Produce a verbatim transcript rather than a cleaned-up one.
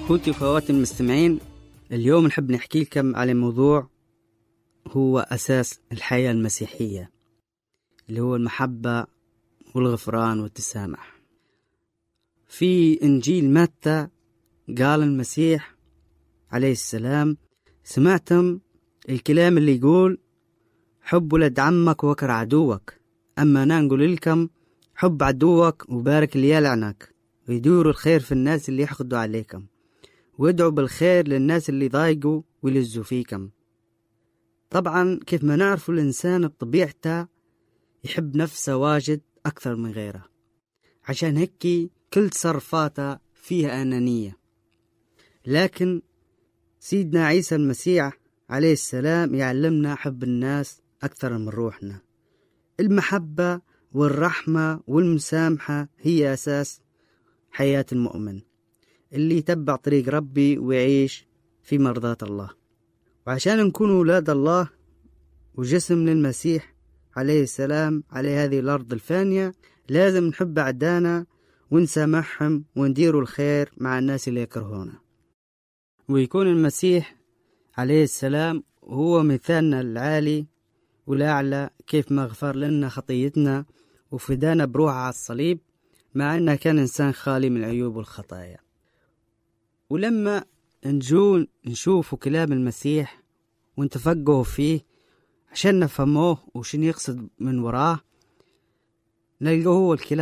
أخوتي وأخواتي المستمعين، اليوم نحب نحكي لكم على موضوع هو أساس الحياة المسيحية، اللي هو المحبة والغفران والتسامح. في إنجيل متى قال المسيح عليه السلام: سمعتم الكلام اللي يقول حب ولد عمك وكر عدوك، أما أنا نقول لكم حب عدوك وبارك اللي يلعنك، ويدوروا الخير في الناس اللي يحقدوا عليكم، وادعوا بالخير للناس اللي ضايقوا ويلزوا فيكم. طبعا كيف ما نعرف الإنسان بطبيعته يحب نفسه واجد أكثر من غيره، عشان هيك كل تصرفاته فيها أنانية. لكن سيدنا عيسى المسيح عليه السلام يعلمنا حب الناس أكثر من روحنا. المحبة والرحمة والمسامحة هي أساس حياة المؤمن اللي يتبع طريق ربي ويعيش في مرضاة الله. وعشان نكون أولاد الله وجسم للمسيح عليه السلام على هذه الأرض الفانية، لازم نحب أعدانا ونسامحهم ونديروا الخير مع الناس اللي يكرهونا، ويكون المسيح عليه السلام هو مثالنا العالي والأعلى، كيف ما غفر لنا خطيتنا وفدانا بروحه على الصليب، مع أنه كان إنسان خالي من العيوب والخطايا. ولما نجون نشوفوا كلام المسيح ونتفقهوا فيه عشان نفهموه وشن يقصد من وراه، نلقوه هو الكلام